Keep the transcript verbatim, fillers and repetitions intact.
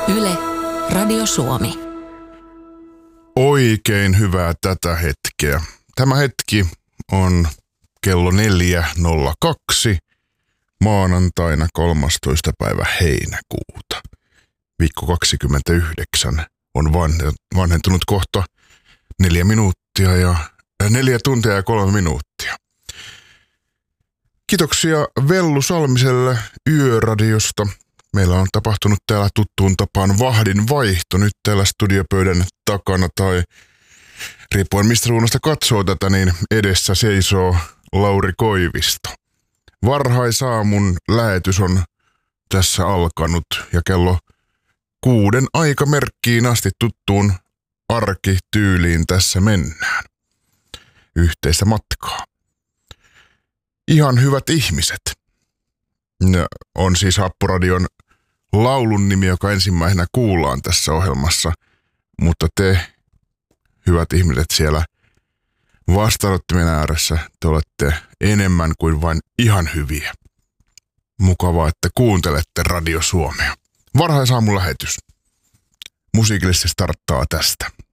Yle, Radio Suomi. Oikein hyvää tätä hetkeä. Tämä hetki on kello neljä nolla kaksi maanantaina kolmastoista päivä heinäkuuta. Viikko kaksikymmentäyhdeksän on vanhentunut kohta neljä minuuttia ja neljä tuntia ja kolme minuuttia. Kiitoksia Vellu Salmiselle Yöradiosta. Meillä on tapahtunut täällä tuttuun tapaan vahdin vaihto nyt täällä studiopöydän takana tai riippuen mistä suunnasta katsoo tätä, niin edessä seisoo Lauri Koivisto. Varhaisaamun lähetys on tässä alkanut ja kello kuuden aikamerkkiin asti tuttuun arkityyliin tässä mennään. Yhteistä matkaa. Ihan hyvät ihmiset. Ne on siis Happuradion laulun nimi, joka ensimmäisenä kuullaan tässä ohjelmassa, mutta te, hyvät ihmiset siellä vastaanottimen ääressä, te olette enemmän kuin vain ihan hyviä. Mukavaa, että kuuntelette Radio Suomea. Varhaisaamun lähetys. Musiikillisesti starttaa tästä.